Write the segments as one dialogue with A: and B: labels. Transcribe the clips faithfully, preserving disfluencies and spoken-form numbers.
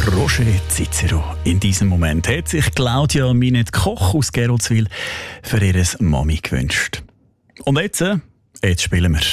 A: Roger Cicero. In diesem Moment hat sich Claudia Minette Koch aus Geroldswil für ihre Mami gewünscht. Und jetzt, jetzt spielen wir.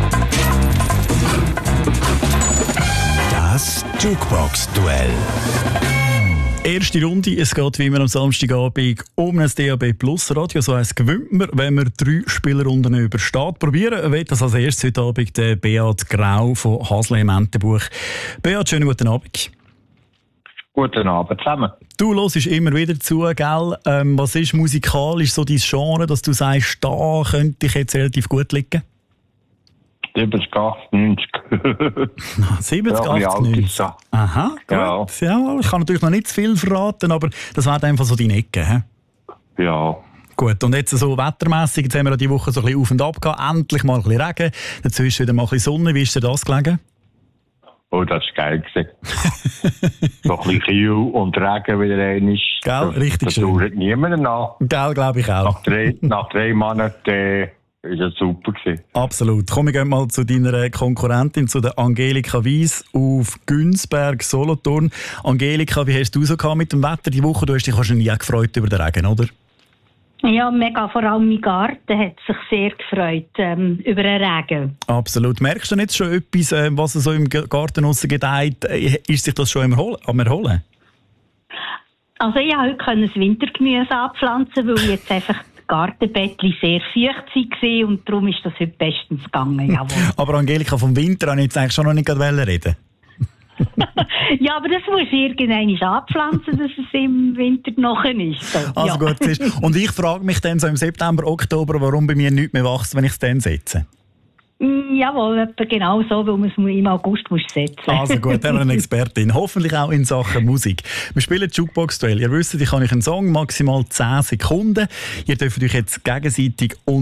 B: Das Jukebox-Duell.
A: Erste Runde, es geht wie immer am Samstagabend um ein D A B Plus Radio. So heisst, gewinnt man, wenn man drei Spielrunden übersteht. Probieren will das als erstes heute Abend der Beat Grau von Hasle im Entenbuch. Beat, schönen guten Abend.
C: Guten Abend zusammen.
A: Du hörst immer wieder zu, gell? Ähm, was ist musikalisch so dein Genre, dass du sagst, da könnte ich jetzt relativ gut liegen?
C: siebzig, achtundneunzig.
A: siebzig,
C: Ja, wie alt
A: achtundneunzig.
C: ist das?
A: Aha, gut. Ja. Ja, ich kann natürlich noch nicht zu viel verraten, aber das wäre einfach so deine Ecke. He?
C: Ja.
A: Gut, und jetzt so wettermässig, jetzt haben wir diese Woche so ein bisschen auf und ab gehabt, endlich mal ein bisschen Regen, dazwischen wieder mal ein bisschen Sonne. Wie ist dir das gelegen?
C: Oh, das war geil. So ein bisschen Kiel und Regen wieder einmal.
A: Gell, richtig
C: das
A: schön.
C: Das dauert niemand nach.
A: Gell, glaube ich auch.
C: Nach drei, nach drei Monaten äh, ist es super gewesen.
A: Absolut. Komm, wir gehen mal zu deiner Konkurrentin, zu der Angelika Weiss auf Günzberg, Solothurn. Angelika, wie hast du so gehabt mit dem Wetter die Woche? Du hast dich wahrscheinlich auch gefreut über den Regen, oder?
D: Ja, mega. Vor allem mein Garten hat sich sehr gefreut ähm, über den Regen.
A: Absolut. Merkst du jetzt schon etwas, äh, was so im Garten draussen gedeiht? Äh, ist sich das schon am Erholen? Am Erholen?
D: Also ich konnte heute das Wintergemüse anpflanzen, weil jetzt einfach das Gartenbettchen sehr feucht war und darum ist das heute bestens gegangen. Jawohl.
A: Aber Angelika, vom Winter habe ich jetzt eigentlich schon noch nicht reden.
D: Ja, aber das muss irgendwann anpflanzen, dass es im Winter noch ist. So.
A: Also
D: Ja.
A: gut, siehst du. Und ich frage mich dann so im September, Oktober, warum bei mir nichts mehr wächst, wenn ich es dann setze.
D: Jawohl, etwa genau so, weil man es im August muss setzen muss.
A: Also gut, haben wir eine Expertin. Hoffentlich auch in Sachen Musik. Wir spielen Jukebox-Duell. Ihr wisst, ich kann euch einen Song, maximal zehn Sekunden. Ihr dürft euch jetzt gegenseitig